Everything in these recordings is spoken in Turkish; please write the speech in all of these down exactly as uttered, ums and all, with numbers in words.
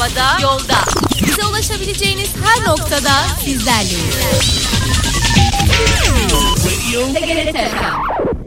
Yolda. Bize ulaşabileceğiniz her noktada sizlerleyiz. T G R T F M.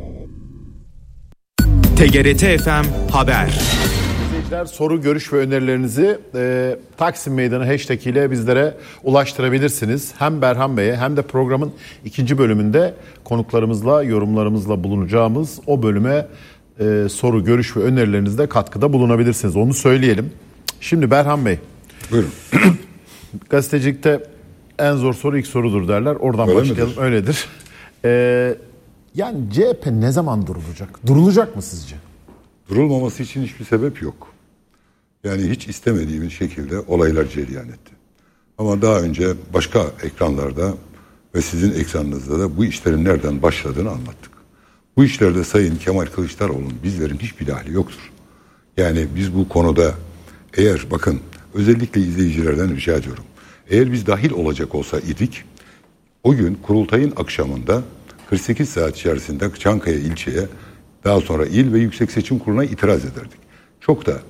T G R T F M Haber. İzleyiciler, soru, görüş ve önerilerinizi e, Taksim Meydanı hashtag ile bizlere ulaştırabilirsiniz. Hem Berhan Bey'e hem de programın ikinci bölümünde konuklarımızla, yorumlarımızla bulunacağımız o bölüme e, soru, görüş ve önerilerinizde katkıda bulunabilirsiniz. Onu söyleyelim. Şimdi Berhan Bey. Buyurun. Gazetecilikte en zor soru ilk sorudur derler. Oradan Öyle başlayalım. midir? Öyledir. Ee, yani C H P ne zaman durulacak? Durulacak mı sizce? Durulmaması için hiçbir sebep yok. Yani hiç istemediğimiz şekilde olaylar cereyan etti. Ama daha önce başka ekranlarda ve sizin ekranınızda da bu işlerin nereden başladığını anlattık. Bu işlerde Sayın Kemal Kılıçdaroğlu'nun bizlerin hiçbir dahli yoktur. Yani biz bu konuda eğer bakın özellikle izleyicilerden rica ediyorum. Eğer biz dahil olacak olsa idik o gün kurultayın akşamında kırk sekiz saat içerisinde Çankaya ilçeye daha sonra il ve Yüksek Seçim Kurulu'na itiraz ederdik. Çok da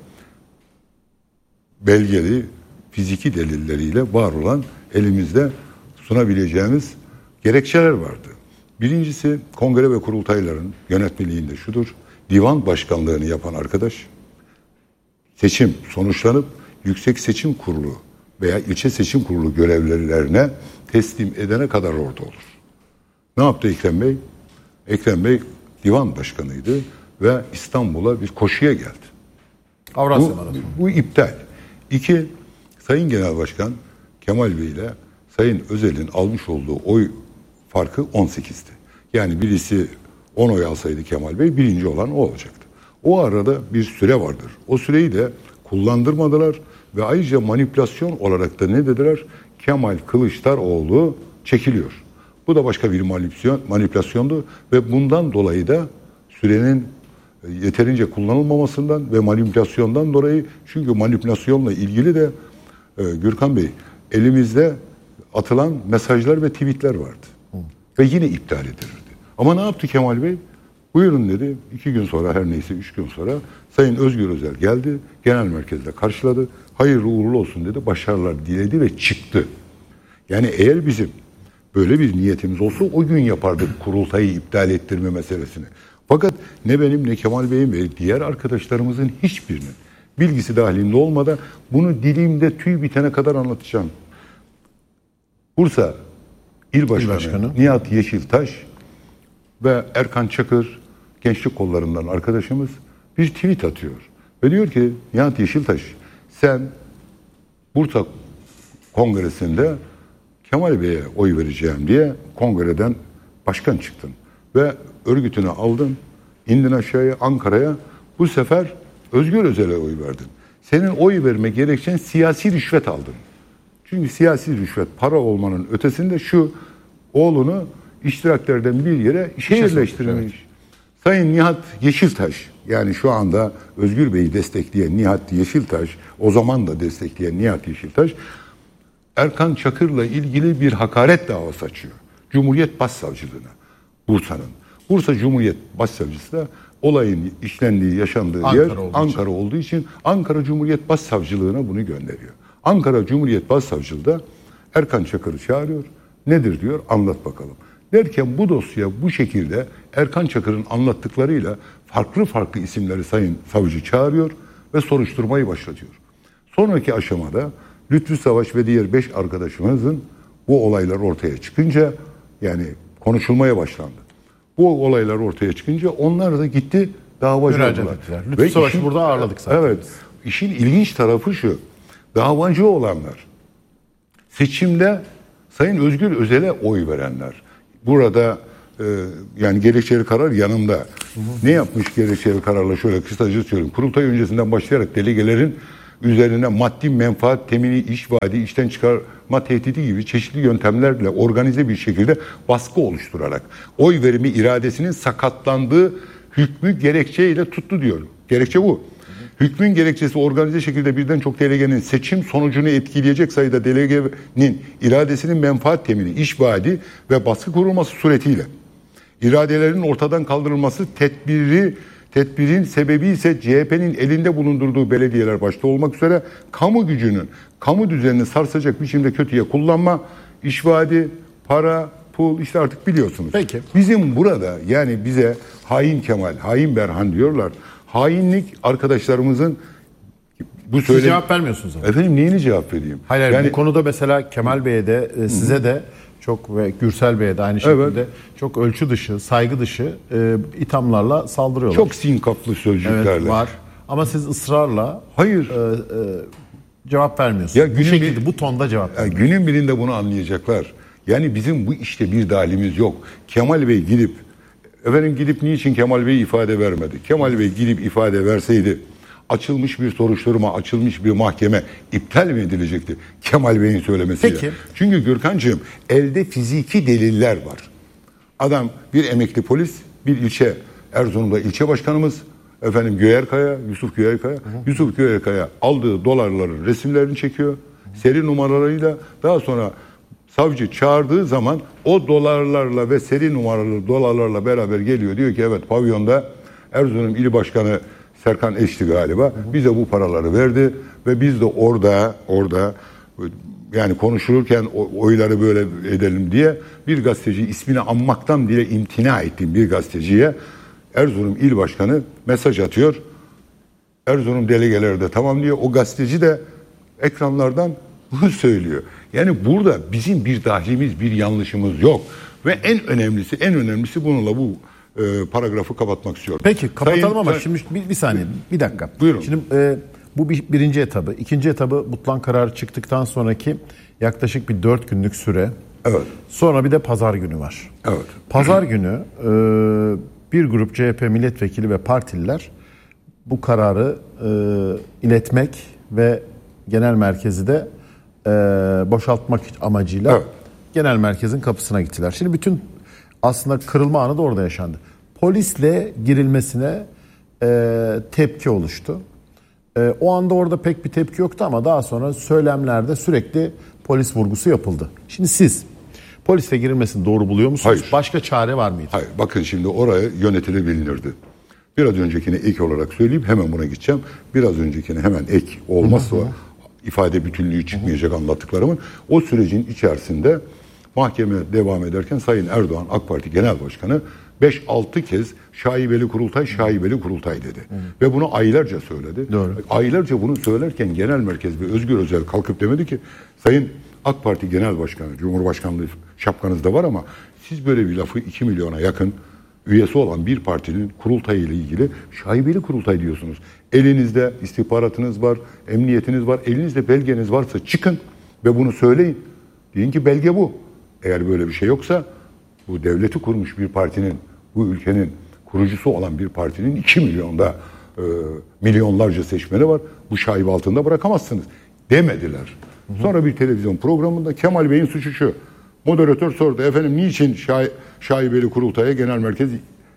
belgeli fiziki delilleriyle var olan elimizde sunabileceğimiz gerekçeler vardı. Birincisi kongre ve kurultayların yönetmeliğinde şudur. Divan başkanlığını yapan arkadaş seçim sonuçlanıp Yüksek Seçim Kurulu veya ilçe seçim kurulu görevlilerine teslim edene kadar orada olur. Ne yaptı Ekrem Bey? Ekrem Bey divan başkanıydı ve İstanbul'a bir koşuya geldi. Avrasya Bu, Maratonu. bu iptal. İki, Sayın Genel Başkan Kemal Bey ile Sayın Özel'in almış olduğu oy farkı on sekizdi. Yani birisi on oy alsaydı Kemal Bey birinci olan o olacaktı. O arada bir süre vardır. O süreyi de kullandırmadılar ve ayrıca manipülasyon olarak da ne dediler? Kemal Kılıçdaroğlu çekiliyor. Bu da başka bir manipülasyon, manipülasyondu ve bundan dolayı da sürenin yeterince kullanılmamasından ve manipülasyondan dolayı, çünkü manipülasyonla ilgili de e, Gürkan Bey elimizde atılan mesajlar ve tweetler vardı. Hı. Ve yine iptal edilirdi. Ama ne yaptı Kemal Bey? Buyurun dedi. İki gün sonra her neyse üç gün sonra Sayın Özgür Özel geldi. Genel merkezde karşıladı. Hayırlı uğurlu olsun dedi. Başarılar diledi ve çıktı. Yani eğer bizim böyle bir niyetimiz olsa o gün yapardık kurultayı iptal ettirme meselesini. Fakat ne benim ne Kemal Bey'in ve diğer arkadaşlarımızın hiçbirinin bilgisi dahilinde olmadan bunu dilimde tüy bitene kadar anlatacağım. Bursa İl Başkanı, İl Başkanı Nihat Yeşiltaş ve Erkan Çakır gençlik kollarından arkadaşımız bir tweet atıyor. Ve diyor ki Nihat Yeşiltaş sen Bursa Kongresi'nde Kemal Bey'e oy vereceğim diye kongreden başkan çıktın. Ve örgütünü aldın, indin aşağıya Ankara'ya, bu sefer Özgür Özel'e oy verdin. Senin oy verme gerekçen siyasi rüşvet aldın. Çünkü siyasi rüşvet para olmanın ötesinde şu, oğlunu iştiraklerden bir yere şehirleştirmiş. Evet. Sayın Nihat Yeşiltaş, yani şu anda Özgür Bey'i destekleyen Nihat Yeşiltaş, o zaman da destekleyen Nihat Yeşiltaş, Erkan Çakır'la ilgili bir hakaret davası açıyor. Cumhuriyet Başsavcılığına, Bursa'nın. Bursa Cumhuriyet Başsavcısı da olayın işlendiği, yaşandığı Ankara yer olduğu Ankara için. olduğu için Ankara Cumhuriyet Başsavcılığına bunu gönderiyor. Ankara Cumhuriyet Başsavcılığı da Erkan Çakır'ı çağırıyor. Nedir diyor, anlat bakalım. Derken bu dosya bu şekilde Erkan Çakır'ın anlattıklarıyla farklı farklı isimleri Sayın Savcı çağırıyor ve soruşturmayı başlatıyor. Sonraki aşamada Lütfü Savaş ve diğer beş arkadaşımızın bu olaylar ortaya çıkınca, yani konuşulmaya başlandı. Bu olaylar ortaya çıkınca onlar da gitti davacı oldular. Lütfü Savaş'ı burada ağırladık zaten. Evet. İşin ilginç tarafı şu. Davacı olanlar seçimde Sayın Özgür Özel'e oy verenler. Burada e, yani gerekçeli karar yanımda. Hı hı. Ne yapmış gerekçeli kararla, şöyle kısaca söyleyeyim. Kurultay öncesinden başlayarak delegelerin üzerine maddi menfaat temini, iş vaadi, işten çıkarma tehdidi gibi çeşitli yöntemlerle organize bir şekilde baskı oluşturarak oy verimi iradesinin sakatlandığı hükmü gerekçeyle tuttu diyor. Gerekçe bu. Hükmün gerekçesi organize şekilde birden çok delegenin seçim sonucunu etkileyecek sayıda delegenin iradesinin menfaat temini, iş vaadi ve baskı kurulması suretiyle iradelerinin ortadan kaldırılması tedbiri Tedbirin sebebi ise C H P'nin elinde bulundurduğu belediyeler başta olmak üzere kamu gücünün, kamu düzenini sarsacak biçimde kötüye kullanma, işvadi, para, pul, işte artık biliyorsunuz. Peki. Bizim burada yani bize hain Kemal, hain Berhan diyorlar. Hainlik arkadaşlarımızın bu Siz söyle... cevap vermiyorsunuz ama. Efendim neyini cevap vereyim? Hayır, hayır, yani... bu konuda mesela Kemal Bey'e de e, size de çok ve Gürsel Bey'e de aynı şekilde Evet. çok ölçü dışı, saygı dışı e, ithamlarla saldırıyorlar. Çok sinkaflı sözcüklerle. Evet, var. Ama siz ısrarla Hayır. e, e, cevap vermiyorsunuz. Ya bu günün şekilde, bir- bu tonda cevap Yani vermiyorsunuz. günün birinde bunu anlayacaklar. Yani bizim bu işte bir dalimiz yok. Kemal Bey gidip, efendim gidip niçin Kemal Bey ifade vermedi? Kemal Bey gidip ifade verseydi açılmış bir soruşturma, açılmış bir mahkeme iptal mi edilecekti? Kemal Bey'in söylemesiyle. Peki. Çünkü Gürkancığım elde fiziki deliller var. Adam bir emekli polis, bir ilçe, Erzurum'da ilçe başkanımız, efendim Göğerkaya, Yusuf Göğerkaya. Yusuf Göğerkaya aldığı dolarların resimlerini çekiyor. Seri numaralarıyla daha sonra savcı çağırdığı zaman o dolarlarla ve seri numaralı dolarlarla beraber geliyor. Diyor ki evet pavyonda Erzurum İl Başkanı Serkan Eşti galiba bize bu paraları verdi ve biz de orada orada yani konuşulurken oyları böyle edelim diye bir gazeteci ismini anmaktan bile imtina ettiğim bir gazeteciye Erzurum İl Başkanı mesaj atıyor. Erzurum delegeleri de tamam diyor. O gazeteci de ekranlardan bunu söylüyor. Yani burada bizim bir dahlimiz, bir yanlışımız yok. Ve en önemlisi, en önemlisi bununla bu e, paragrafı kapatmak istiyorum. Peki kapatalım Sayın, ama say- şimdi bir, bir saniye, bir dakika. Buyurun. Şimdi e, bu bir, birinci etabı. İkinci etabı Butlan kararı çıktıktan sonraki yaklaşık bir dört günlük süre. Evet. Sonra bir de pazar günü var. Evet. Pazar günü e, bir grup C H P milletvekili ve partililer bu kararı e, iletmek ve genel merkezi de e, boşaltmak amacıyla Evet. genel merkezin kapısına gittiler. Şimdi bütün aslında kırılma anı da orada yaşandı. Polisle girilmesine e, tepki oluştu. E, o anda orada pek bir tepki yoktu ama daha sonra söylemlerde sürekli polis vurgusu yapıldı. Şimdi siz polisle girilmesini doğru buluyor musunuz? Hayır. Başka çare var mıydı? Hayır, bakın şimdi oraya yönetilebilirdi. Biraz öncekine ek olarak söyleyeyim, hemen buna gideceğim. Biraz öncekine hemen ek olmazsa ifade bütünlüğü çıkmayacak anlattıklarımın. O sürecin içerisinde mahkeme devam ederken Sayın Erdoğan AK Parti Genel Başkanı beş altı kez şaibeli kurultay, şaibeli kurultay dedi. Hı. Ve bunu aylarca söyledi. Doğru. Aylarca bunu söylerken Genel Merkez ve Özgür Özel kalkıp demedi ki Sayın AK Parti Genel Başkanı, Cumhurbaşkanlığı şapkanızda var ama siz böyle bir lafı iki milyona yakın üyesi olan bir partinin kurultayı ile ilgili şaibeli kurultay diyorsunuz. Elinizde istihbaratınız var, emniyetiniz var, elinizde belgeniz varsa çıkın ve bunu söyleyin. Deyin ki belge bu. Eğer böyle bir şey yoksa bu devleti kurmuş bir partinin, bu ülkenin kurucusu olan bir partinin iki milyonda e, milyonlarca seçmeni var. Bu şaibe altında bırakamazsınız demediler. Hı hı. Sonra bir televizyon programında Kemal Bey'in suçu şu. Moderatör sordu. Efendim niçin şai, şaibeli kurultaya genel merkez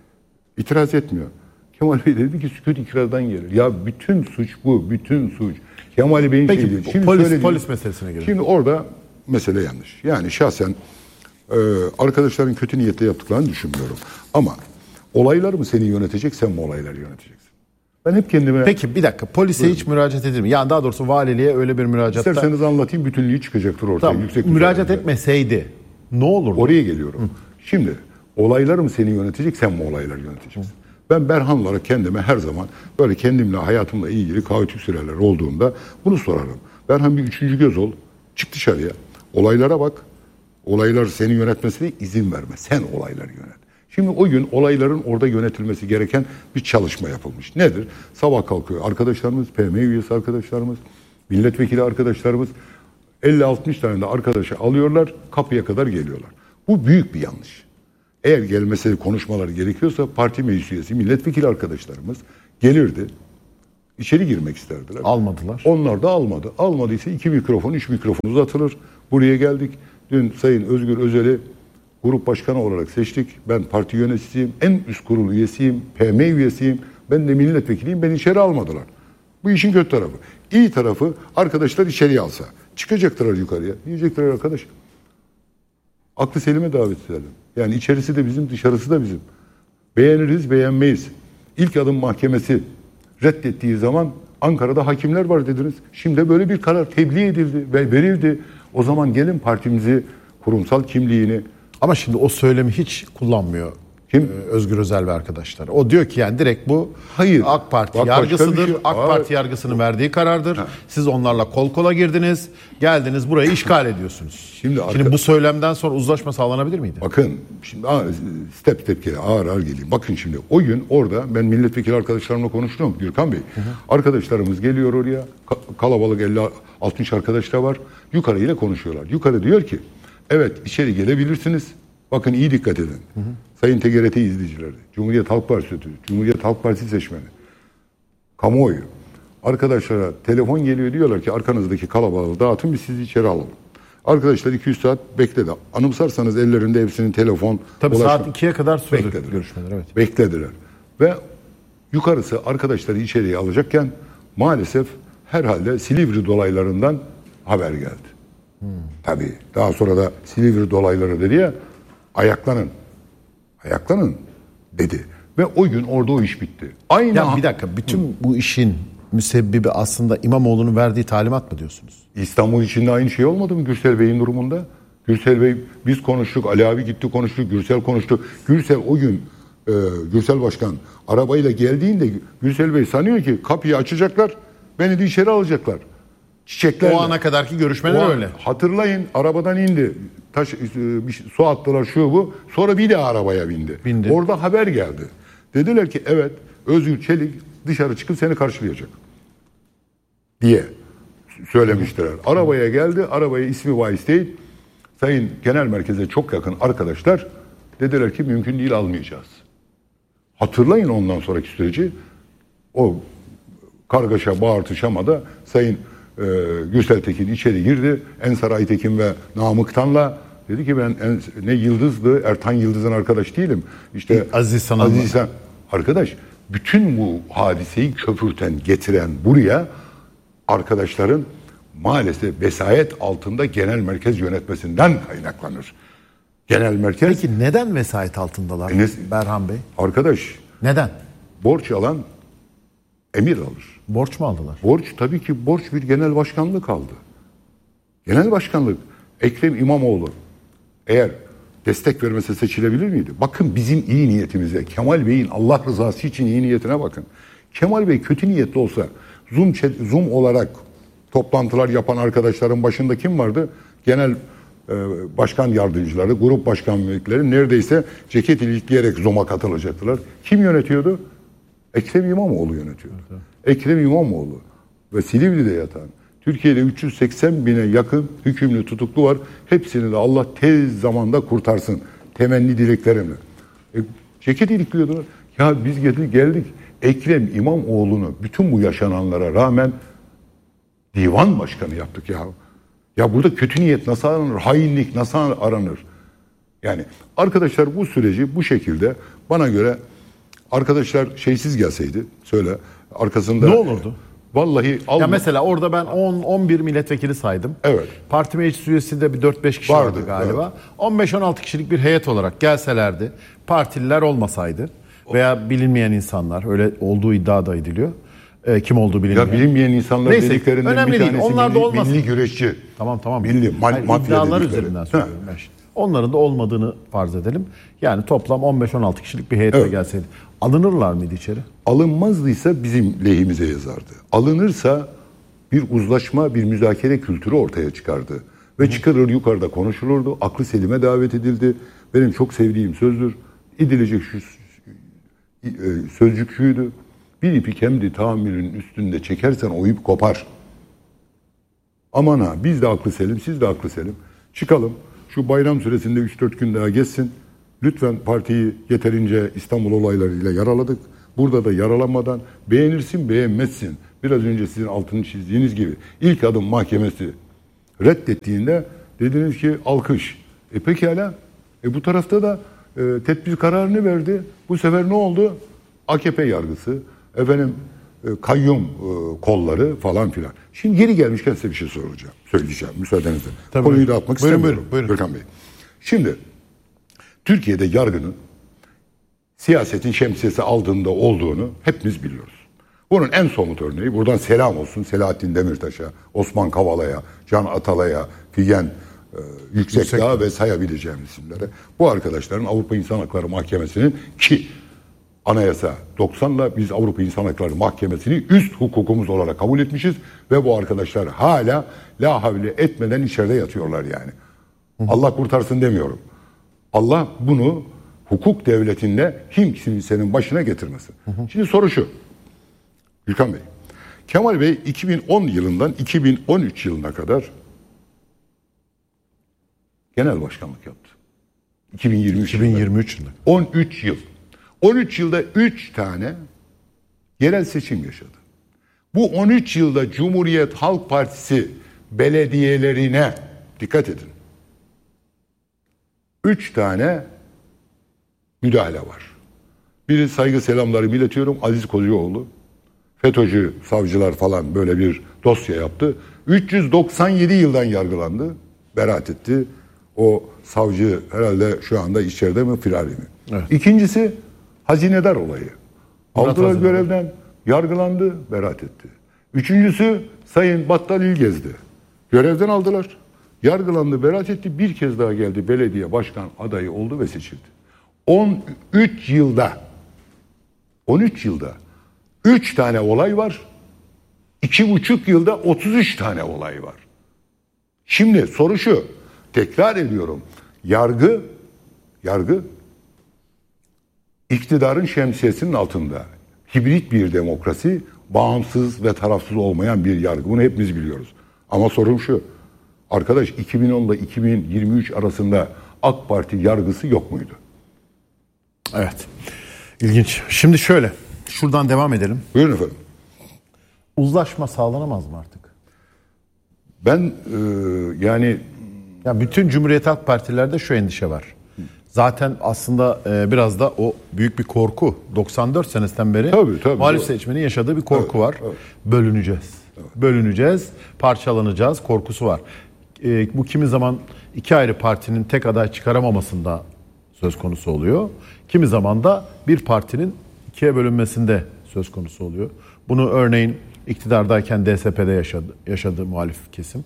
itiraz etmiyor? Kemal Bey dedi ki sükût ikrardan gelir. Ya bütün suç bu. Bütün suç. Kemal Bey'in Peki şeyi. Şimdi polis, söylediğim- polis meselesine gelelim. Şimdi orada mesele yanlış. Yani şahsen e, arkadaşların kötü niyetle yaptıklarını düşünmüyorum. Ama olaylar mı seni yönetecek, sen mi olayları yöneteceksin? Ben hep kendime... Peki bir dakika polise Buyurun. hiç müracaat edilir mi? Yani daha doğrusu valiliğe öyle bir müracaatta... İsterseniz anlatayım, bütünlüğü çıkacaktır ortaya. Tamam, Yüksek müracaat düzeyde. etmeseydi ne olurdu? Oraya geliyorum. Hı. Şimdi olaylar mı seni yönetecek, sen mi olayları yöneteceksin? Hı. Ben Berhan olarak kendime her zaman böyle kendimle, hayatımla ilgili kaotik süreler olduğunda bunu sorarım. Berhan bir üçüncü göz ol, çık dışarıya, olaylara bak. Olaylar seni yönetmesine izin verme. Sen olayları yönet. Şimdi o gün olayların orada yönetilmesi gereken bir çalışma yapılmış. Nedir? Sabah kalkıyor arkadaşlarımız, P M üyesi arkadaşlarımız, milletvekili arkadaşlarımız elli altmış tane de arkadaşı alıyorlar, kapıya kadar geliyorlar. Bu büyük bir yanlış. Eğer gelmesi, konuşmalar gerekiyorsa parti meclis üyesi, milletvekili arkadaşlarımız gelirdi. İçeri girmek isterdiler. Almadılar. Onlar da almadı. Almadıysa iki mikrofon, üç mikrofon uzatılır. Buraya geldik. Dün Sayın Özgür Özel'i grup başkanı olarak seçtik. Ben parti yöneticisiyim. En üst kurul üyesiyim. P M üyesiyim. Ben de milletvekiliyim. Beni içeri almadılar. Bu işin kötü tarafı. İyi tarafı arkadaşlar içeriye alsa. Çıkacaklar yukarıya. Diyecekler arkadaş. Aklı selime davet edelim. Yani içerisi de bizim, dışarısı da bizim. Beğeniriz, beğenmeyiz. İlk Adım Mahkemesi reddettiği zaman Ankara'da hakimler var dediniz. Şimdi böyle bir karar tebliğ edildi ve verildi. O zaman gelin partimizi, kurumsal kimliğini... Ama şimdi o söylemi hiç kullanmıyor. Kim? Ee, Özgür Özel ve arkadaşları. O diyor ki yani direkt bu Hayır. AK Parti Bak, yargısıdır. şey. AK Aa. Parti yargısının verdiği karardır. Ha. Siz onlarla kol kola girdiniz. Geldiniz burayı işgal ediyorsunuz. Şimdi, Şimdi, şimdi bu söylemden sonra uzlaşma sağlanabilir miydi? Bakın şimdi step step gel, ağır ağır geleyim. Bakın şimdi o gün orada ben milletvekili arkadaşlarımla konuştum. Gürkan Bey. Hı hı. Arkadaşlarımız geliyor oraya. Kalabalık elli altmış arkadaş da var. Yukarı ile konuşuyorlar. Yukarı diyor ki evet içeri gelebilirsiniz. Bakın iyi dikkat edin. Hı hı. Sayın T G R T izleyicileri, Cumhuriyet Halk Partisi, Cumhuriyet Halk Partisi seçmeni, kamuoyu, arkadaşlara telefon geliyor, diyorlar ki arkanızdaki kalabalığı dağıtın, biz sizi içeri alalım. Arkadaşlar iki yüz saat bekledi. Anımsarsanız ellerinde hepsinin telefon. Tabii ulaşma. Saat ikiye kadar sürdü Beklediler. görüşmeler. Evet. Beklediler. Ve yukarısı arkadaşları içeriye alacakken maalesef herhalde Silivri dolaylarından haber geldi. Hmm. Tabii daha sonra da Silivri dolayları dedi ya, ayaklanın. Ayaklanın dedi. Ve o gün orada o iş bitti. Aynı Ya bir dakika, bütün Hı. bu işin müsebbibi aslında İmamoğlu'nun verdiği talimat mı diyorsunuz? İstanbul içinde aynı şey olmadı mı Gürsel Bey'in durumunda? Gürsel Bey, biz konuştuk, Ali abi gitti konuştuk, Gürsel konuştu. Gürsel o gün, e, Gürsel Başkan arabayla geldiğinde Gürsel Bey sanıyor ki kapıyı açacaklar, beni de içeri alacaklar. Çiçeklerle. O ana kadarki görüşmeler an, öyle. Hatırlayın, arabadan indi. Taş, bir şey, su attılar şu bu. Sonra bir de arabaya bindi. bindi. Orada haber geldi. Dediler ki evet, Özgür Çelik dışarı çıkıp seni karşılayacak diye söylemişler. Arabaya geldi. Arabaya ismi bahis değil. Sayın Genel Merkez'e çok yakın arkadaşlar dediler ki mümkün değil, almayacağız. Hatırlayın ondan sonraki süreci. O kargaşa, bağırtı, şamada Sayın e, Gürsel Tekin içeri girdi. Ensar Aytekin ve Namık Tan'la dedi ki ben en, ne Yıldız'dı, Ertan Yıldız'ın arkadaş değilim. İşte Aziz Sanal. Aziz San, arkadaş bütün bu hadiseyi köpürten, getiren buraya arkadaşların maalesef vesayet altında genel merkez yönetmesinden kaynaklanır. Genel merkez... Peki neden vesayet altındalar e ne, Berhan Bey? Arkadaş... Neden? Borç alan emir alır. Borç mu aldılar? Borç tabii ki borç bir genel başkanlık aldı. Genel başkanlık Ekrem İmamoğlu eğer destek vermese seçilebilir miydi? Bakın bizim iyi niyetimize, Kemal Bey'in Allah rızası için iyi niyetine bakın. Kemal Bey kötü niyetli olsa Zoom, Zoom olarak toplantılar yapan arkadaşların başında kim vardı? Genel e, başkan yardımcıları, grup başkan vekilleri neredeyse ceket ilikleyerek Zoom'a katılacaktılar. Kim yönetiyordu? Ekrem İmamoğlu yönetiyordu. Evet. Ekrem İmamoğlu ve Silivri'de yatan Türkiye'de üç yüz seksen bine yakın hükümlü tutuklu var. Hepsini de Allah tez zamanda kurtarsın. Temenni dileklerimle. E, ceket ilikliyordular. Ya biz geldik, geldik. Ekrem İmamoğlu'nu bütün bu yaşananlara rağmen divan başkanı yaptık ya. Ya burada kötü niyet nasıl aranır? Hainlik nasıl aranır? Yani arkadaşlar bu süreci bu şekilde bana göre arkadaşlar şeysiz gelseydi söyle arkasında... Ne olurdu? Vallahi... Alma. Ya mesela orada ben on on bir milletvekili saydım. Evet. Parti meclis üyesi de bir dört beş kişi vardı, vardı galiba. Evet. on beş on altı kişilik bir heyet olarak gelselerdi, partililer olmasaydı veya bilinmeyen insanlar, öyle olduğu iddia da ediliyor. E, kim olduğu bilinmiyor. Ya bilinmeyen insanlar Neyse, dediklerinden bir tanesi onlar da milli, milli güreşçi. Tamam tamam. Milli, ma- yani iddialar üzerinden söylüyorum ben şimdi. Onların da olmadığını farz edelim. Yani toplam on beş on altı kişilik bir heyetle evet. gelseydi. Alınırlar mıydı içeri? Alınmazdıysa bizim lehimize yazardı. Alınırsa bir uzlaşma, bir müzakere kültürü ortaya çıkardı. Ve Hı. çıkarır yukarıda konuşulurdu. Aklı selime davet edildi. Benim çok sevdiğim sözdür. İdilecek şu sözcük şuydu. Bir ipi kendi tahammülün üstünde çekersen o ip kopar. Aman ha, biz de aklı selim, siz de aklı selim. Çıkalım. Şu bayram süresinde üç dört gün daha geçsin. Lütfen partiyi yeterince İstanbul olaylarıyla yaraladık. Burada da yaralanmadan beğenirsin beğenmezsin. Biraz önce sizin altını çizdiğiniz gibi ilk adım mahkemesi reddettiğinde dediniz ki alkış. E pekala. E bu tarafta da e, tedbir kararını verdi. Bu sefer ne oldu? A K P yargısı, efendim e, kayyum e, kolları falan filan. Şimdi geri gelmişken size bir şey soracağım. Söyleyeceğim müsaadenizle. Tabii. Konuyu dağıtmak buyurun, istemiyorum. Buyurun, buyurun. Gürkan Bey. Şimdi Türkiye'de yargının siyasetin şemsiyesi altında olduğunu hepimiz biliyoruz. Bunun en somut örneği, buradan selam olsun Selahattin Demirtaş'a, Osman Kavala'ya, Can Atalay'a, Figen e, Yüksekdağ Yüksekdağ. ve sayabileceğim isimlere. Bu arkadaşların Avrupa İnsan Hakları Mahkemesi'nin ki anayasa doksanla biz Avrupa İnsan Hakları Mahkemesi'ni üst hukukumuz olarak kabul etmişiz ve bu arkadaşlar hala la havle etmeden içeride yatıyorlar yani. Hı hı. Allah kurtarsın demiyorum. Allah bunu hukuk devletinde kim kimsenin başına getirmesin. Hı hı. Şimdi soru şu. Gülkan Bey, Kemal Bey iki bin on yılından iki bin on üç yılına kadar genel başkanlık yaptı. iki bin yirmi üç, iki bin yirmi üç yılında. on üç yıl. on üç yılda üç tane yerel seçim yaşadı. Bu on üç yılda Cumhuriyet Halk Partisi belediyelerine dikkat edin. üç tane müdahale var. Biri saygı selamlarımı iletiyorum. Aziz Kocaoğlu. FETÖ'cü savcılar falan böyle bir dosya yaptı. üç yüz doksan yedi yıldan yargılandı. Beraat etti. O savcı herhalde şu anda içeride mi, firari mi? Evet. İkincisi hazinedar olayı. Aldılar görevden, yargılandı, beraat etti. Üçüncüsü Sayın Battal İlgez'di. Görevden aldılar, yargılandı, beraat etti. Bir kez daha geldi, belediye başkan adayı oldu ve seçildi. on üç yılda on üç yılda üç tane olay var. iki buçuk yılda otuz üç tane olay var. Şimdi soru şu. Tekrar ediyorum. Yargı yargı iktidarın şemsiyesinin altında. Hibrit bir demokrasi, bağımsız ve tarafsız olmayan bir yargı. Bunu hepimiz biliyoruz. Ama sorum şu. Arkadaş iki bin on ile iki bin yirmi üç arasında AK Parti yargısı yok muydu? Evet. İlginç. Şimdi şöyle. Şuradan devam edelim. Buyurun efendim. Uzlaşma sağlanamaz mı artık? Ben e, yani... Ya bütün Cumhuriyet Halk Partilerde şu endişe var. Zaten aslında e, biraz da o büyük bir korku. doksan dört senesinden beri tabii, tabii, muhalif doğru. seçmenin yaşadığı bir korku evet, var. Evet. Bölüneceğiz. Evet. Bölüneceğiz, parçalanacağız korkusu var. E, bu kimi zaman iki ayrı partinin tek aday çıkaramamasında söz konusu oluyor. Kimi zaman da bir partinin ikiye bölünmesinde söz konusu oluyor. Bunu örneğin iktidardayken D S P'de yaşadı, yaşadı muhalif kesim.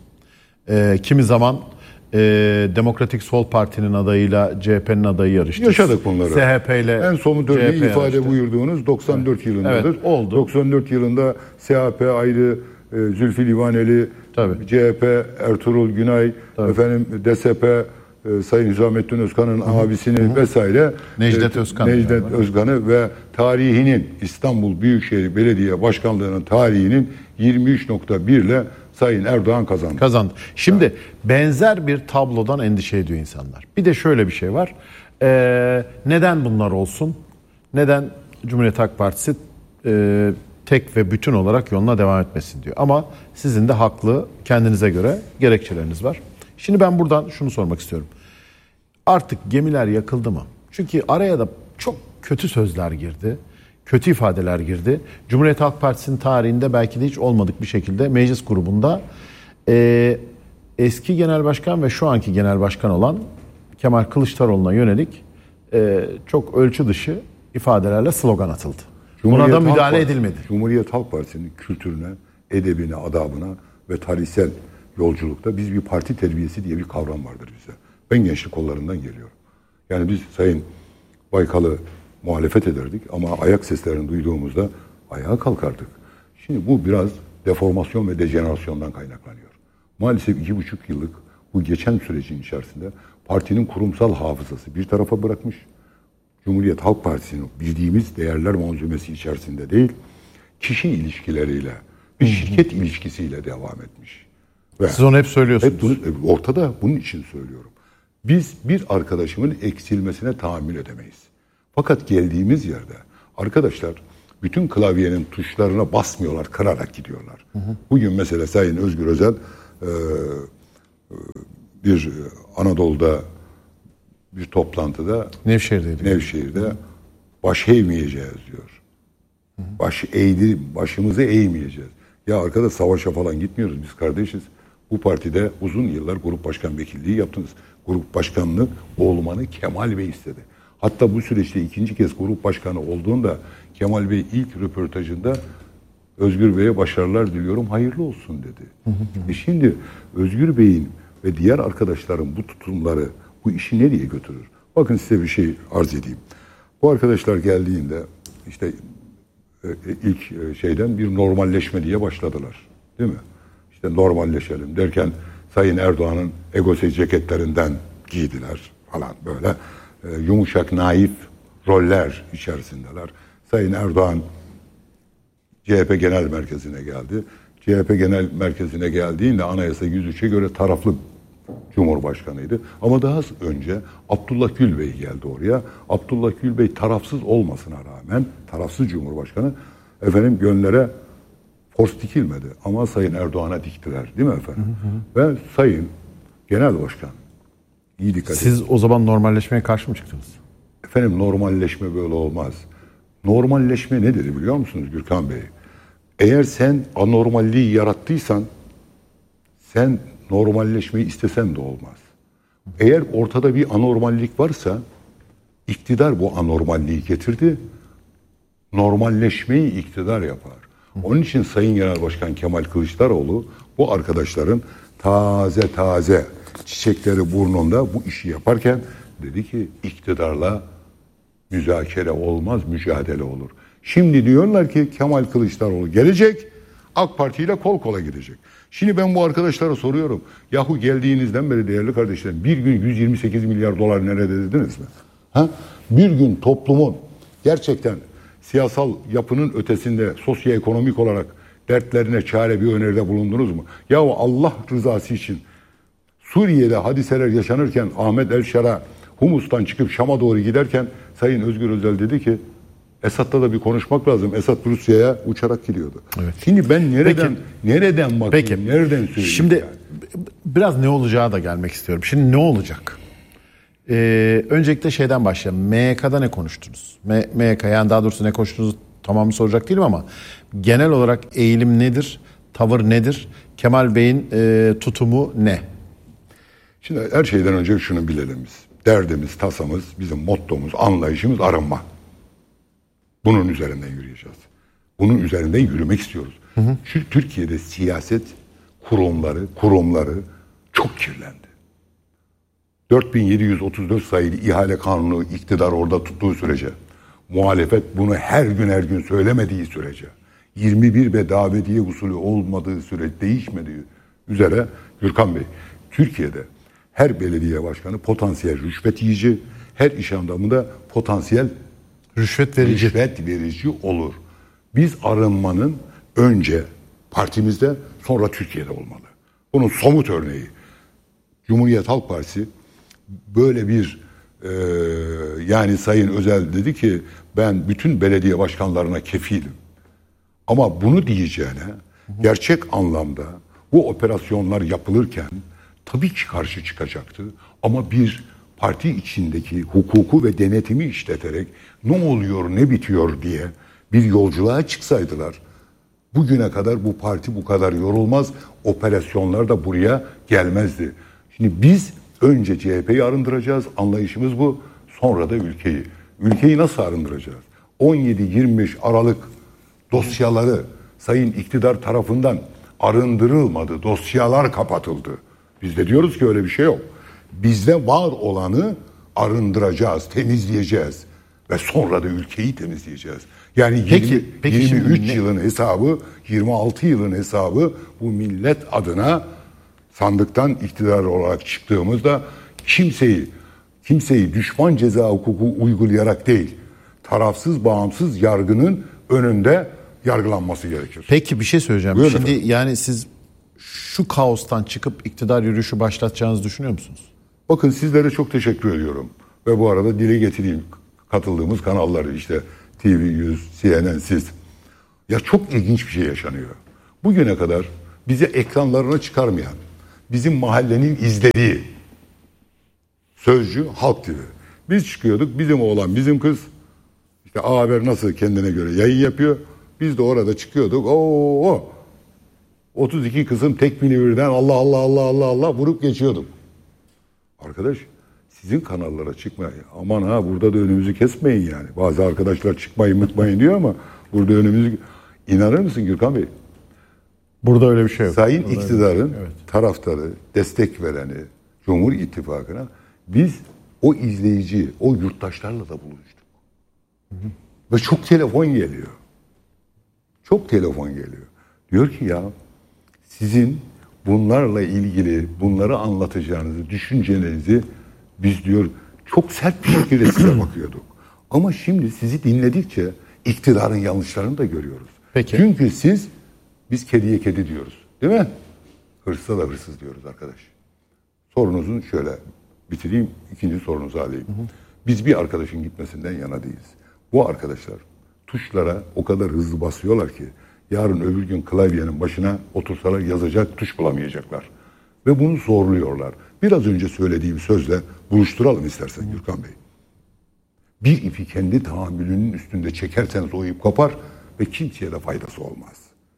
E, kimi zaman e, Demokratik Sol Parti'nin adayıyla C H P'nin adayı yarıştı. Yaşadık bunları. S H P ile en somut örneği ifade yarıştı. Buyurduğunuz doksan dört evet. yılındadır. Evet, oldu. doksan dört yılında S H P ayrı, e, Zülfü Livaneli, Tabii. C H P Ertuğrul Günay, Tabii. efendim D S P e, Sayın Hüsamettin Özkan'ın Hı-hı. abisini Hı-hı. vesaire Necdet Özkan Necdet yani. Özkan'ı ve tarihinin İstanbul Büyükşehir Belediye Başkanlığı'nın tarihinin yirmi üç nokta bir ile Sayın Erdoğan kazandı. Kazandı. Şimdi evet. benzer bir tablodan endişe ediyor insanlar. Bir de şöyle bir şey var. Ee, neden bunlar olsun? Neden Cumhuriyet Halk Partisi e, tek ve bütün olarak yoluna devam etmesin diyor. Ama sizin de haklı kendinize göre gerekçeleriniz var. Şimdi ben buradan şunu sormak istiyorum. Artık gemiler yakıldı mı? Çünkü araya da çok kötü sözler girdi. Kötü ifadeler girdi. Cumhuriyet Halk Partisi'nin tarihinde belki de hiç olmadık bir şekilde meclis grubunda e, eski genel başkan ve şu anki genel başkan olan Kemal Kılıçdaroğlu'na yönelik e, çok ölçü dışı ifadelerle slogan atıldı. Cumhuriyet Buna da müdahale Halk edilmedi. Cumhuriyet Halk Partisi'nin kültürüne, edebine, adabına ve tarihsel yolculukta biz bir parti terbiyesi diye bir kavram vardır bize. Ben gençlik kollarından geliyorum. Yani biz Sayın Baykal'ı muhalefet ederdik ama ayak seslerini duyduğumuzda ayağa kalkardık. Şimdi bu biraz deformasyon ve dejenerasyondan kaynaklanıyor. Maalesef iki buçuk yıllık bu geçen sürecin içerisinde partinin kurumsal hafızası bir tarafa bırakmış. Cumhuriyet Halk Partisi'nin bildiğimiz değerler manzumesi içerisinde değil, kişi ilişkileriyle, bir şirket ilişkisiyle devam etmiş. Ve siz onu hep söylüyorsunuz. Hep bunu, ortada bunun için söylüyorum. Biz bir arkadaşımın eksilmesine tahammül edemeyiz. Fakat geldiğimiz yerde arkadaşlar bütün klavyenin tuşlarına basmıyorlar, kırarak gidiyorlar. Hı hı. Bugün mesela Sayın Özgür Özel e, bir Anadolu'da bir toplantıda Nevşehir'deydi. Nevşehir'de hı. baş eğmeyeceğiz diyor. Hı hı. Baş eğdi, başımızı eğmeyeceğiz. Ya arkadaş savaşa falan gitmiyoruz, biz kardeşiz. Bu partide uzun yıllar grup başkan vekilliği yaptınız. Grup başkanlığı olmanı Kemal Bey istedi. Hatta bu süreçte ikinci kez grup başkanı olduğunda Kemal Bey ilk röportajında Özgür Bey'e başarılar diliyorum, hayırlı olsun dedi. e şimdi Özgür Bey'in ve diğer arkadaşların bu tutumları bu işi nereye götürür? Bakın size bir şey arz edeyim. Bu arkadaşlar geldiğinde işte ilk şeyden bir normalleşme diye başladılar. Değil mi? İşte normalleşelim derken Sayın Erdoğan'ın egosel ceketlerinden giydiler falan böyle. Yumuşak, naif roller içerisindeler. Sayın Erdoğan C H P Genel Merkezi'ne geldi. C H P Genel Merkezi'ne geldiğinde Anayasa yüz üçe göre taraflı Cumhurbaşkanıydı. Ama daha önce Abdullah Gül Bey geldi oraya. Abdullah Gül Bey tarafsız olmasına rağmen, tarafsız Cumhurbaşkanı, efendim gönlere force dikilmedi. Ama Sayın Erdoğan'a diktiler. Değil mi efendim? Hı hı. Ve Sayın Genel Başkan, iyi dikkat edin. Siz o zaman normalleşmeye karşı mı çıktınız? Efendim normalleşme böyle olmaz. Normalleşme nedir biliyor musunuz Gürkan Bey? Eğer sen anormalliği yarattıysan, sen normalleşmeyi istesen de olmaz. Eğer ortada bir anormallik varsa, iktidar bu anormalliği getirdi, normalleşmeyi iktidar yapar. Onun için Sayın Genel Başkan Kemal Kılıçdaroğlu bu arkadaşların taze taze çiçekleri burnunda bu işi yaparken dedi ki iktidarla müzakere olmaz, mücadele olur. Şimdi diyorlar ki Kemal Kılıçdaroğlu gelecek, AK Parti ile kol kola gidecek. Şimdi ben bu arkadaşlara soruyorum. Yahu geldiğinizden beri değerli kardeşlerim bir gün yüz yirmi sekiz milyar dolar nerede dediniz mi? Ha? Bir gün toplumun gerçekten siyasal yapının ötesinde sosyoekonomik olarak dertlerine çare bir öneride bulundunuz mu? Yahu Allah rızası için Suriye'de hadiseler yaşanırken Ahmet El-Şara Humus'tan çıkıp Şam'a doğru giderken Sayın Özgür Özel dedi ki Esad'la da bir konuşmak lazım. Esad Rusya'ya uçarak gidiyordu. Evet. Şimdi ben nereden peki, nereden bakayım, peki, nereden söyleyeyim? Şimdi yani? Biraz ne olacağı da gelmek istiyorum. Şimdi ne olacak? Ee, öncelikle şeyden başlayalım. M Y K'da ne konuştunuz? M- MYK yani daha doğrusu ne konuştunuz tamamını soracak değilim ama genel olarak eğilim nedir? Tavır nedir? Kemal Bey'in e, tutumu ne? Şimdi her şeyden önce şunu bilelim biz. Derdimiz, tasamız, bizim mottomuz, anlayışımız arınma. Bunun üzerinden yürüyeceğiz. Bunun üzerinden yürümek istiyoruz. Hı hı. Çünkü Türkiye'de siyaset kurumları, kurumları çok kirlendi. dört bin yedi yüz otuz dört sayılı ihale kanunu iktidar orada tuttuğu sürece, muhalefet bunu her gün her gün söylemediği sürece, yirmi bir ve davetiye usulü olmadığı sürece, değişmediği üzere Gürkan Bey, Türkiye'de her belediye başkanı potansiyel rüşvet yiyici, her iş adamı da potansiyel rüşvet verici. rüşvet verici olur. Biz arınmanın önce partimizde sonra Türkiye'de olmalı. Bunun somut örneği Cumhuriyet Halk Partisi böyle bir e, yani Sayın Özel dedi ki ben bütün belediye başkanlarına kefilim. Ama bunu diyeceğine gerçek anlamda bu operasyonlar yapılırken tabii ki karşı çıkacaktı. Ama bir parti içindeki hukuku ve denetimi işleterek ne oluyor ne bitiyor diye bir yolculuğa çıksaydılar bugüne kadar bu parti bu kadar yorulmaz, operasyonlar da buraya gelmezdi. Şimdi biz önce C H P'yi arındıracağız, anlayışımız bu, sonra da ülkeyi. Ülkeyi nasıl arındıracağız? on yedi yirmi beş Aralık dosyaları Sayın iktidar tarafından arındırılmadı, dosyalar kapatıldı. Biz de diyoruz ki öyle bir şey yok. Bizde var olanı arındıracağız, temizleyeceğiz ve sonra da ülkeyi temizleyeceğiz. Yani yirmi, peki, peki yirmi üç ne? Yılın hesabı, yirmi altı yılın hesabı bu millet adına sandıktan iktidar olarak çıktığımızda kimseyi kimseyi düşman ceza hukuku uygulayarak değil, tarafsız bağımsız yargının önünde yargılanması gerekir. Peki bir şey söyleyeceğim. Buyurun Şimdi efendim. Yani siz şu kaostan çıkıp iktidar yürüyüşü başlatacağınızı düşünüyor musunuz? Bakın sizlere çok teşekkür ediyorum. Ve bu arada dile getireyim katıldığımız kanalları işte T V yüz, C N N, siz. Ya çok ilginç bir şey yaşanıyor. Bugüne kadar bize ekranlarına çıkarmayan, bizim mahallenin izlediği Sözcü, Halk T V. Biz çıkıyorduk, bizim oğlan, bizim kız işte A Haber nasıl kendine göre yayın yapıyor. Biz de orada çıkıyorduk. Oo, otuz iki kısım tek birden Allah Allah Allah Allah Allah vurup geçiyorduk. Arkadaş sizin kanallara çıkmayın. Aman ha burada da önümüzü kesmeyin yani. Bazı arkadaşlar çıkmayın mıkmayın diyor ama burada önümüzü... İnanır mısın Gürkan Bey? Burada öyle bir şey yok. Sayın Burada iktidarın evet. taraftarı, destek vereni, Cumhur İttifakı'na biz o izleyici, o yurttaşlarla da buluştuk. Hı hı. Ve çok telefon geliyor. Çok telefon geliyor. Diyor ki ya sizin bunlarla ilgili bunları anlatacağınızı, düşüncelerinizi biz diyor çok sert bir şekilde size bakıyorduk. Ama şimdi sizi dinledikçe iktidarın yanlışlarını da görüyoruz. Peki. Çünkü siz, biz kediye kedi diyoruz. Değil mi? Hırsıza da hırsız diyoruz arkadaş. Sorunuzun şöyle bitireyim, ikinci sorunuzu alayım. Hı hı. Biz bir arkadaşın gitmesinden yana değiliz. Bu arkadaşlar tuşlara o kadar hızlı basıyorlar ki yarın öbür gün klavyenin başına otursalar yazacak tuş bulamayacaklar. Ve bunu zorluyorlar. Biraz önce söylediğim sözle buluşturalım istersen hı. Gürkan Bey. Bir ipi kendi tahammülünün üstünde çekerseniz o ip kopar ve kimseye de faydası olmaz.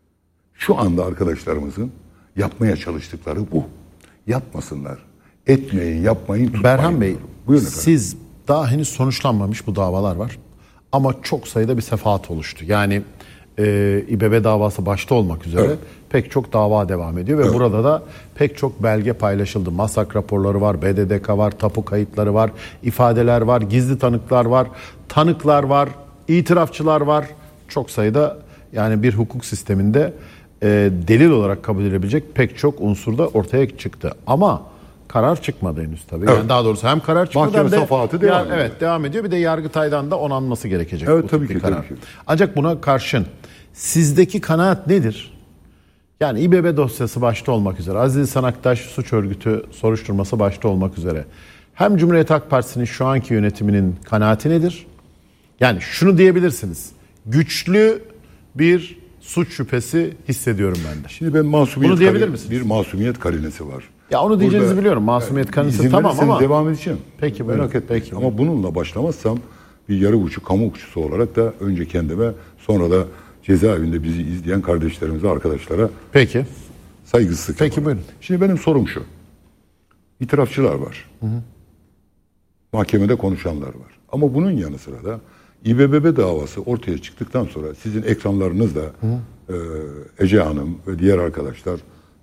Şu anda arkadaşlarımızın yapmaya çalıştıkları bu. Yapmasınlar. Etmeyin, yapmayın, tutmayın. Berhan Bey, buyurun siz daha henüz sonuçlanmamış bu davalar var. Ama çok sayıda bir sefahat oluştu. Yani e, İBB davası başta olmak üzere evet. pek çok dava devam ediyor. Ve evet. burada da pek çok belge paylaşıldı. MASAK raporları var, B D D K var, tapu kayıtları var, ifadeler var, gizli tanıklar var, tanıklar var, itirafçılar var. Çok sayıda yani bir hukuk sisteminde e, delil olarak kabul edilebilecek pek çok unsur da ortaya çıktı. Ama karar çıkmadı henüz tabii. Evet. Yani daha doğrusu hem karar çıkmadı Mahkeme hem de safahatı devam yani, ediyor. evet devam ediyor. Bir de Yargıtay'dan da onanması gerekecek. Evet bu tabii ki, karar. tabii ki. Ancak buna karşın sizdeki kanaat nedir? Yani İBB dosyası başta olmak üzere, Aziz Sanaktaş suç örgütü soruşturması başta olmak üzere hem Cumhuriyet Halk Partisi'nin şu anki yönetiminin kanaati nedir? Yani şunu diyebilirsiniz. Güçlü bir suç şüphesi hissediyorum ben de. Şimdi ben masumiyet bunu diyebilir kare, misiniz? Bir masumiyet karinesi var. Ya onu diyeceğinizi biliyorum. Masumiyet karinesi tamam ama devam edeceğim. Peki merak buyurun. etme. Peki. Ama bununla başlamazsam bir yarı buçuk kamu hukukçusu olarak da önce kendime sonra da cezaevinde bizi izleyen kardeşlerimize, arkadaşlara Peki. saygısızlık Peki yapalım. buyurun. Şimdi benim sorum şu. İtirafçılar var. Hı hı. Mahkemede konuşanlar var. Ama bunun yanı sıra da İBB davası ortaya çıktıktan sonra sizin ekranlarınızda e, Ece Hanım ve diğer arkadaşlar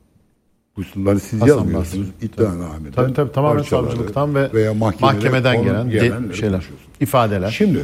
bunları siz Hasan yazmıyorsunuz. İddianameden, tabii tabii tamamen savcılıktan ve veya mahkemeden gelen, gelen şeyler, ifadeler. Şimdi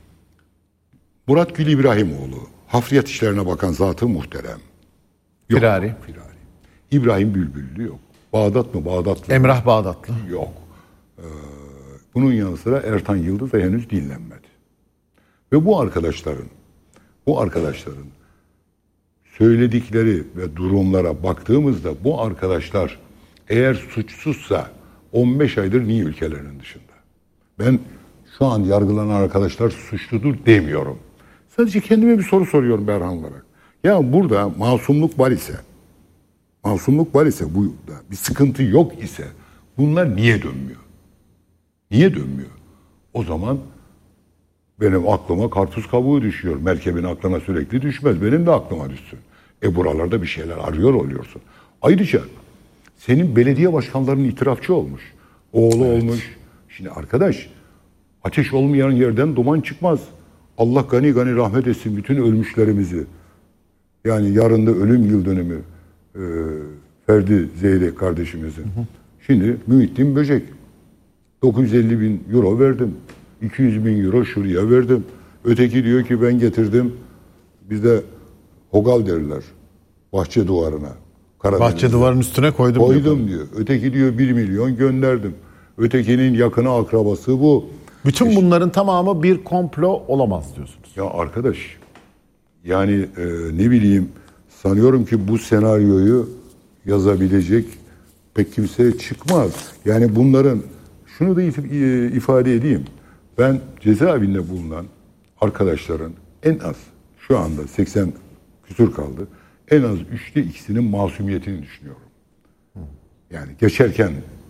Murat Gül İbrahimoğlu, hafriyat işlerine bakan zat-ı muhterem. Yok. Firari. Firari. İbrahim Bülbüllü yok. Bağdat mı Bağdatlı? Emrah Bağdatlı. Yok. Ee, bunun yanı sıra Ertan Yıldız da henüz dinlenmedi. Ve bu arkadaşların bu arkadaşların söyledikleri ve durumlara baktığımızda bu arkadaşlar eğer suçsuzsa on beş aydır niye ülkelerinin dışında? Ben şu an yargılanan arkadaşlar suçludur demiyorum. Sadece kendime bir soru soruyorum Berhan olarak. Ya burada masumluk var ise masumluk var ise bu bir sıkıntı yok ise bunlar niye dönmüyor? Niye dönmüyor? O zaman benim aklıma karpuz kabuğu düşüyor. Merkebin aklına sürekli düşmez. Benim de aklıma düşsün. E buralarda bir şeyler arıyor oluyorsun. Ayrıca senin belediye başkanlarının itirafçı olmuş. Oğlu evet. olmuş. Şimdi arkadaş ateş olmayan yerden duman çıkmaz. Allah gani gani rahmet etsin bütün ölmüşlerimizi. Yani yarın da ölüm yıl dönümü e, Ferdi Zeyrek kardeşimizin. Hı hı. Şimdi Muhittin Böcek dokuz yüz elli bin euro verdim. iki yüz bin euro şuraya verdim. Öteki diyor ki ben getirdim. Bizde hogal derler. Bahçe duvarına. Karadeniz'de. Bahçe duvarının üstüne koydum. Koydum diyor. Öteki diyor bir milyon gönderdim. Ötekinin yakını akrabası bu. Bütün işte, bunların tamamı bir komplo olamaz diyorsunuz. Ya arkadaş yani e, ne bileyim sanıyorum ki bu senaryoyu yazabilecek pek kimse çıkmaz. Yani bunların şunu da ifade edeyim. Ben cezaevinde bulunan arkadaşların en az şu anda seksen küsur kaldı. En az üçte ikisinin masumiyetini düşünüyorum. Yani geçerken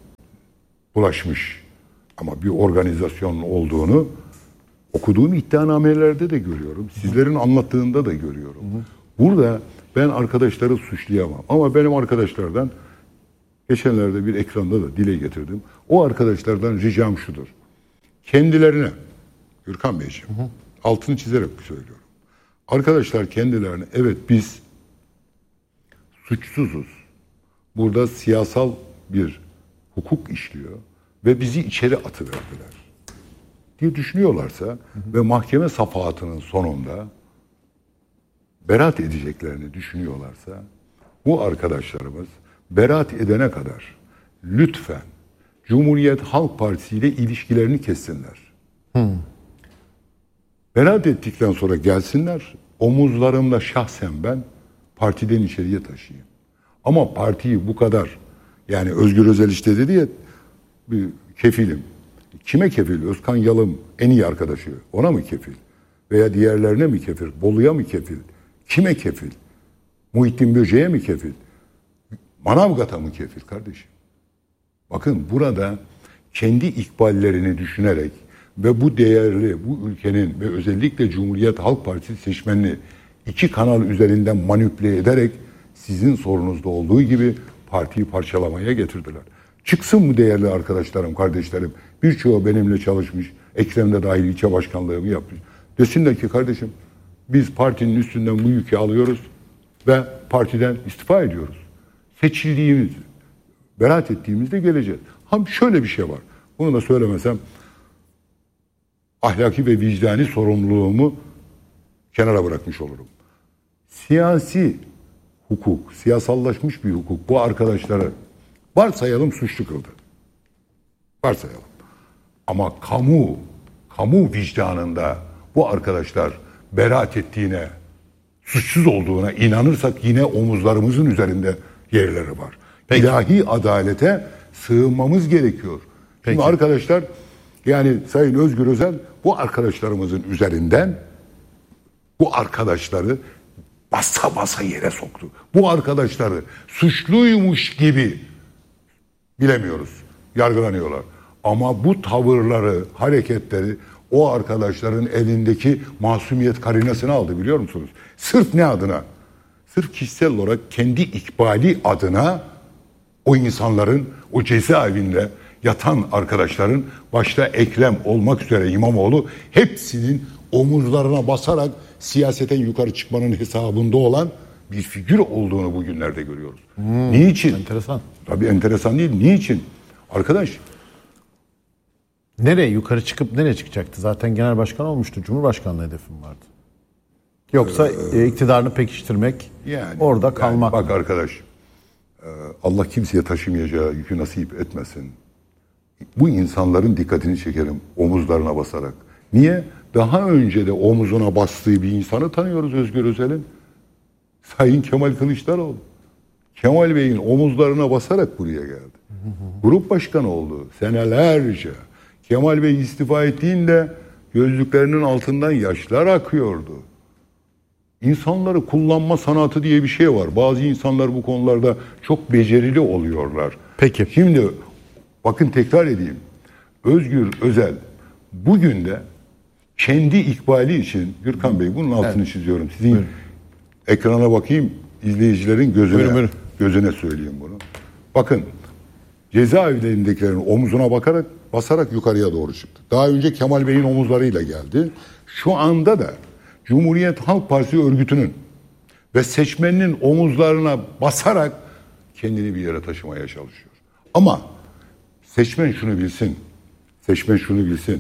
bulaşmış ama bir organizasyon olduğunu okuduğum iddianamelerde de görüyorum. Sizlerin anlattığında da görüyorum. Burada ben arkadaşları suçlayamam. Ama benim arkadaşlardan geçenlerde bir ekranda da dile getirdim. O arkadaşlardan ricam şudur. Kendilerine, Gürkan Beyciğim, hı hı. altını çizerek söylüyorum. Arkadaşlar kendilerine, evet biz suçsuzuz. Burada siyasal bir hukuk işliyor ve bizi içeri atıverdiler diye düşünüyorlarsa hı hı. ve mahkeme safahatının sonunda beraat edeceklerini düşünüyorlarsa bu arkadaşlarımız beraat edene kadar lütfen Cumhuriyet Halk Partisi ile ilişkilerini kessinler. Hmm. Beraat ettikten sonra gelsinler, omuzlarımla şahsen ben partiden içeriye taşıyayım. Ama partiyi bu kadar, yani Özgür Özel işte dedi ya, bir kefilim. Kime kefil? Özkan Yalım en iyi arkadaşı. Ona mı kefil? Veya diğerlerine mi kefil? Bolu'ya mı kefil? Kime kefil? Muhittin Böceğe mi kefil? Manavgat'a mı kefil kardeşim? Bakın burada kendi ikballerini düşünerek ve bu değerli, bu ülkenin ve özellikle Cumhuriyet Halk Partisi seçmenini iki kanal üzerinden manipüle ederek sizin sorunuzda olduğu gibi partiyi parçalamaya getirdiler. Çıksın mı değerli arkadaşlarım, kardeşlerim? Birçoğu benimle çalışmış, Ekrem'de dahil ilçe başkanlığımı yapmış. Desinler ki kardeşim biz partinin üstünden bu yükü alıyoruz ve partiden istifa ediyoruz. Seçildiğimiz, beraat ettiğimizde geleceğiz. Ham şöyle bir şey var. Bunu da söylemesem ahlaki ve vicdani sorumluluğumu kenara bırakmış olurum. Siyasi hukuk, siyasallaşmış bir hukuk bu arkadaşları varsayalım suçlu kıldı. Varsayalım. Ama kamu, kamu vicdanında bu arkadaşlar beraat ettiğine, suçsuz olduğuna inanırsak yine omuzlarımızın üzerinde yerleri var. Peki. İlahi adalete sığınmamız gerekiyor. Peki. Şimdi arkadaşlar, yani Sayın Özgür Özel bu arkadaşlarımızın üzerinden bu arkadaşları basa basa yere soktu. Bu arkadaşları suçluymuş gibi bilemiyoruz. Yargılanıyorlar. Ama bu tavırları, hareketleri o arkadaşların elindeki masumiyet karinasını aldı biliyor musunuz? Sırf ne adına? Sırf kişisel olarak kendi ikbali adına o insanların, o cezaevinde yatan arkadaşların, başta Ekrem olmak üzere İmamoğlu, hepsinin omuzlarına basarak siyaseten yukarı çıkmanın hesabında olan bir figür olduğunu bugünlerde görüyoruz. Hmm, Niçin? Enteresan. Tabii enteresan değil. Niçin? Arkadaş, nereye yukarı çıkıp nereye çıkacaktı? Zaten genel başkan olmuştu. Cumhurbaşkanlığı hedefim vardı. Yoksa ee, iktidarını pekiştirmek, yani, orada kalmak. Yani bak arkadaş, Allah kimseye taşımayacağı yükü nasip etmesin. Bu insanların dikkatini çekerim omuzlarına basarak. Niye? Daha önce de omuzuna bastığı bir insanı tanıyoruz Özgür Özel'in. Sayın Kemal Kılıçdaroğlu. Kemal Bey'in omuzlarına basarak buraya geldi. Grup başkanı oldu senelerce. Kemal Bey istifa ettiğinde gözlüklerinin altından yaşlar akıyordu. İnsanları kullanma sanatı diye bir şey var. Bazı insanlar bu konularda çok becerili oluyorlar. Peki. Şimdi bakın tekrar edeyim. Özgür Özel bugün de kendi ikbali için, Gürkan Bey bunun altını evet. çiziyorum. Sizin buyurun. Ekrana bakayım, izleyicilerin gözüne buyurun, buyurun. gözüne söyleyeyim bunu. Bakın cezaevindekilerin omuzuna bakarak basarak yukarıya doğru çıktı. Daha önce Kemal Bey'in omuzlarıyla geldi. Şu anda da Cumhuriyet Halk Partisi örgütünün ve seçmeninin omuzlarına basarak kendini bir yere taşımaya çalışıyor. Ama seçmen şunu bilsin, seçmen şunu bilsin.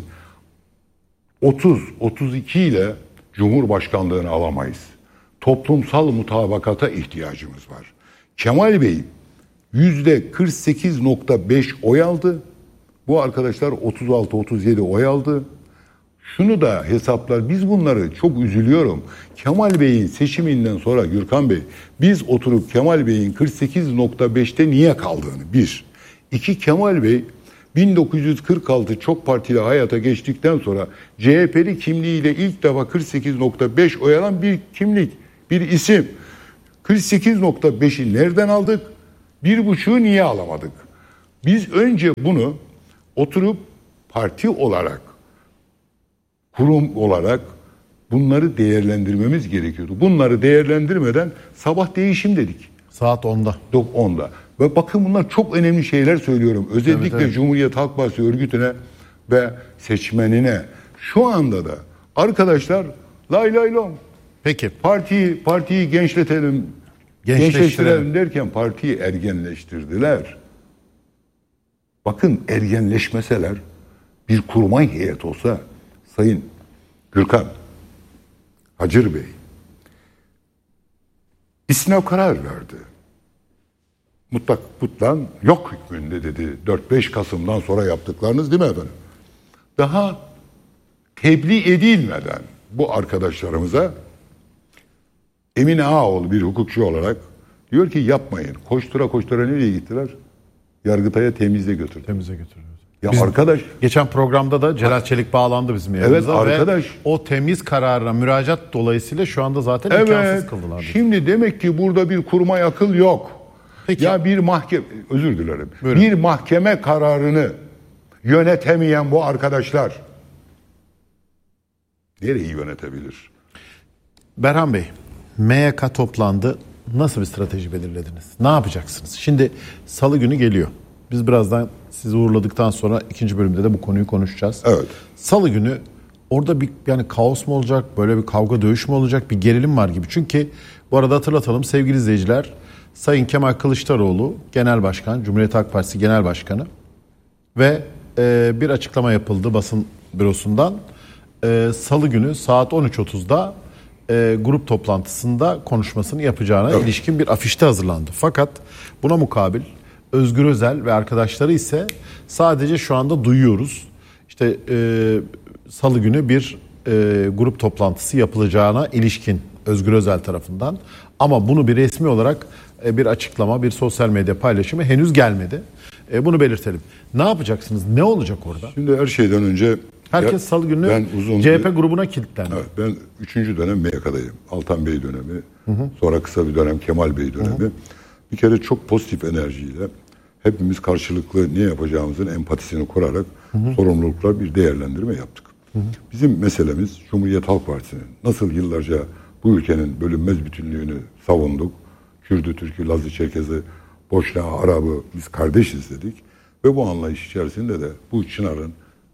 otuz otuz iki ile Cumhurbaşkanlığını alamayız. Toplumsal mutabakata ihtiyacımız var. Kemal Bey yüzde kırk sekiz nokta beş oy aldı. Bu arkadaşlar otuz altı otuz yedi oy aldı. Şunu da hesaplar, biz bunları çok üzülüyorum. Kemal Bey'in seçiminden sonra Gürkan Bey, biz oturup Kemal Bey'in kırk sekiz nokta beşte niye kaldığını, bir. İki, Kemal Bey bin dokuz yüz kırk altı çok partili hayata geçtikten sonra C H P'li kimliğiyle ilk defa kırk sekiz nokta beş oy alan bir kimlik, bir isim. kırk sekiz nokta beşi nereden aldık? Bir buçuğu niye alamadık? Biz önce bunu oturup parti olarak, kurum olarak bunları değerlendirmemiz gerekiyordu. Bunları değerlendirmeden sabah değişim dedik. Saat onda. onda. Ve bakın bunlar çok önemli şeyler söylüyorum. Özellikle evet, evet. Cumhuriyet Halk Partisi örgütüne ve seçmenine. Şu anda da arkadaşlar lay lay lom. Peki. Partiyi, partiyi gençletelim, Gençleştirelim. gençleştirelim derken partiyi ergenleştirdiler. Bakın ergenleşmeseler bir kurmay heyet olsa Sayın Gürkan, Hacır Bey istinaf karar verdi. Mutlak mutlan yok hükmünde dedi. dört beş Kasım'dan sonra yaptıklarınız değil mi efendim? Daha tebliğ edilmeden bu arkadaşlarımıza Emin Ağaoğlu bir hukukçu olarak diyor ki yapmayın. Koştura koştura nereye gittiler? Yargıtay'a temizle götürdü. Temize götürüyoruz. Ya Biz, arkadaş. Geçen programda da Celal Çelik bağlandı bizim yanımıza. Evet arkadaş. Ve o temiz kararına müracaat dolayısıyla şu anda zaten evet, imkansız kıldılar. Şimdi demek ki burada bir kurmay akıl yok. Peki. Ya bir mahkeme, özür dilerim. Buyurun. Bir mahkeme kararını yönetemeyen bu arkadaşlar nereyi yönetebilir? Berhan Bey, M Y K toplandı. Nasıl bir strateji belirlediniz? Ne yapacaksınız? Şimdi Salı günü geliyor. Biz birazdan sizi uğurladıktan sonra ikinci bölümde de bu konuyu konuşacağız. Evet. Salı günü orada bir yani kaos mu olacak? Böyle bir kavga dövüş mü olacak? Bir gerilim var gibi. Çünkü bu arada hatırlatalım sevgili izleyiciler. Sayın Kemal Kılıçdaroğlu Genel Başkan, Cumhuriyet Halk Partisi Genel Başkanı ve e, bir açıklama yapıldı basın bürosundan. E, Salı günü saat on üç otuzda e, grup toplantısında konuşmasını yapacağına evet. ilişkin bir afişte hazırlandı. Fakat buna mukabil Özgür Özel ve arkadaşları ise sadece şu anda duyuyoruz. İşte e, Salı günü bir e, grup toplantısı yapılacağına ilişkin Özgür Özel tarafından. Ama bunu bir resmi olarak e, bir açıklama, bir sosyal medya paylaşımı henüz gelmedi. E, bunu belirtelim. Ne yapacaksınız? Ne olacak orada? Şimdi her şeyden önce herkes ya, Salı günü ben uzun C H P grubuna kilitlendi. Evet, ben üçüncü dönem M Y K'dayım. Altan Bey dönemi, hı hı. sonra kısa bir dönem Kemal Bey dönemi. Hı hı. Bir kere çok pozitif enerjiyle hepimiz karşılıklı ne yapacağımızın empatisini kurarak hı hı. sorumluluklar bir değerlendirme yaptık. Hı hı. Bizim meselemiz Cumhuriyet Halk Partisi'nin nasıl yıllarca bu ülkenin bölünmez bütünlüğünü savunduk. Kürdü, Türk'ü, Lazı, Çerkez'i, Boşnağı, Arap'ı biz kardeşiz dedik. Ve bu anlayış içerisinde de bu çınarın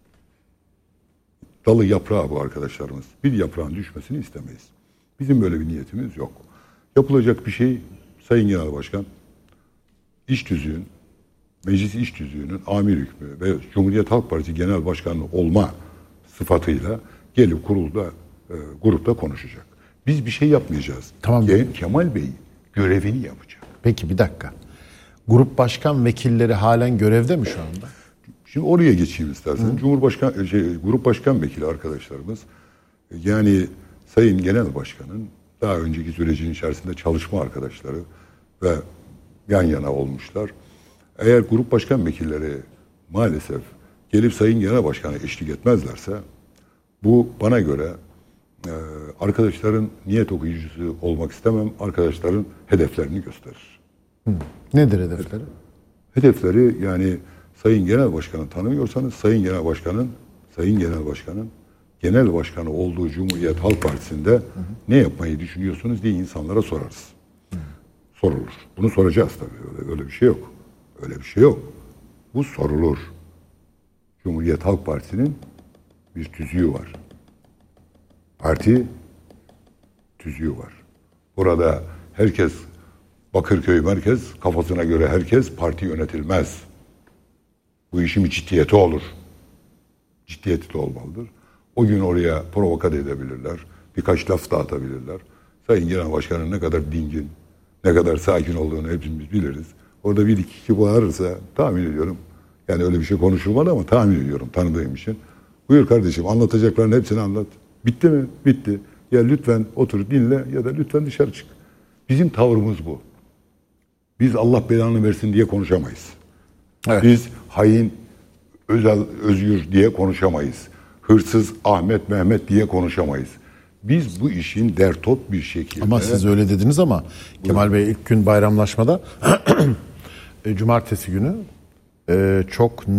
dalı yaprağı bu arkadaşlarımız. Bir yaprağın düşmesini istemeyiz. Bizim böyle bir niyetimiz yok. Yapılacak bir şey Sayın Genel Başkan, iş tüzüğün, meclis iş tüzüğünün amir hükmü ve Cumhuriyet Halk Partisi Genel Başkanı olma sıfatıyla gelip kurulda, e, grupta konuşacak. Biz bir şey yapmayacağız. Tamam. Kemal Bey görevini yapacak. Peki bir dakika. Grup başkan vekilleri halen görevde mi şu anda? Şimdi oraya geçeyim istersen. Hı. Cumhurbaşkan, şey, grup başkan vekili arkadaşlarımız, yani Sayın Genel Başkan'ın daha önceki sürecin içerisinde çalışma arkadaşları ve yan yana olmuşlar. Eğer grup başkan vekilleri maalesef gelip Sayın Genel Başkan'a eşlik etmezlerse, bu bana göre e, arkadaşların niyet okuyucusu olmak istemem, arkadaşların hedeflerini gösterir. Hı. Nedir hedefleri? Hedefleri yani Sayın Genel Başkan'ı tanımıyorsanız Sayın Genel Başkan'ın Sayın Genel Başkan'ın Genel Başkanı olduğu Cumhuriyet Halk Partisi'nde hı hı. ne yapmayı düşünüyorsunuz diye insanlara sorarız. Hı. Sorulur. Bunu soracağız tabii. Öyle, öyle bir şey yok. Öyle bir şey yok. Bu sorulur. Cumhuriyet Halk Partisi'nin bir tüzüğü var. Parti tüzüğü var. Burada herkes Bakırköy merkez, kafasına göre herkes parti yönetilmez. Bu işin bir ciddiyeti olur. Ciddiyeti de olmalıdır. O gün oraya provokat edebilirler. Birkaç laf da atabilirler. Sayın Genel Başkan'ın ne kadar dingin, ne kadar sakin olduğunu hepimiz biliriz. Orada bir iki iki bağırırsa tahmin ediyorum. Yani öyle bir şey konuşulmadı ama tahmin ediyorum tanıdığım için. Buyur kardeşim anlatacaklarının hepsini anlat. Bitti mi? Bitti. Ya lütfen otur dinle ya da lütfen dışarı çık. Bizim tavrımız bu. Biz Allah belanı versin diye konuşamayız. Evet. Biz hain Özel Özgür diye konuşamayız. Hırsız Ahmet Mehmet diye konuşamayız. Biz bu işin dertop bir şekilde... Ama siz öyle dediniz ama buyurun. Kemal Bey ilk gün bayramlaşmada cumartesi günü çok